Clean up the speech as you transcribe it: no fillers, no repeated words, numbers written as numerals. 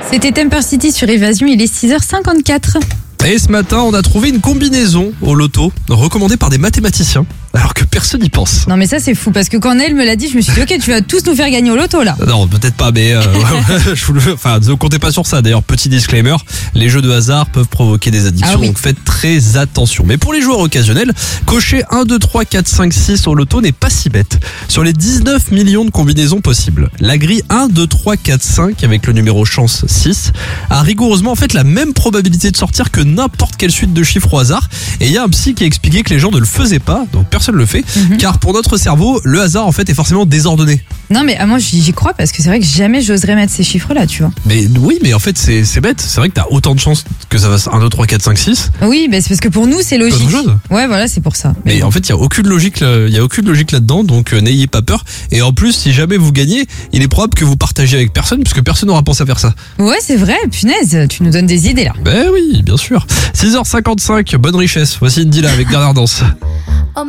C'était Temper City sur Évasion, il est 6h54. Et ce matin, on a trouvé une combinaison au loto recommandée par des mathématiciens, alors que personne n'y pense. Non mais ça c'est fou, parce que quand Nel me l'a dit, je me suis dit ok, tu vas tous nous faire gagner au loto là. Non, peut-être pas, mais ne comptez pas sur ça. D'ailleurs, petit disclaimer, les jeux de hasard peuvent provoquer des addictions, donc faites très attention. Mais pour les joueurs occasionnels, cocher 1, 2, 3, 4, 5, 6 au loto n'est pas si bête. Sur les 19 millions de combinaisons possibles, la grille 1, 2, 3, 4, 5 avec le numéro chance 6 a rigoureusement en fait la même probabilité de sortir que n'importe quelle suite de chiffres au hasard. Et il y a un psy qui a expliqué que les gens ne le faisaient pas, donc personne ne le fait, car pour notre cerveau, le hasard en fait est forcément désordonné. Non mais moi j'y crois, parce que c'est vrai que jamais j'oserais mettre ces chiffres là, tu vois. Mais oui, mais en fait c'est bête, c'est vrai que t'as autant de chances que ça fasse 1, 2, 3, 4, 5, 6. Oui, c'est parce que pour nous c'est logique. Autre chose. Ouais voilà, c'est pour ça. Mais en fait il y a aucune logique là-dedans, donc n'ayez pas peur. Et en plus, si jamais vous gagnez, il est probable que vous partagiez avec personne, puisque personne n'aura pensé à faire ça. Ouais c'est vrai, punaise, tu nous donnes des idées là. Ben oui, bien sûr. 6h55, bonne richesse, voici Indila avec Dernière Danse.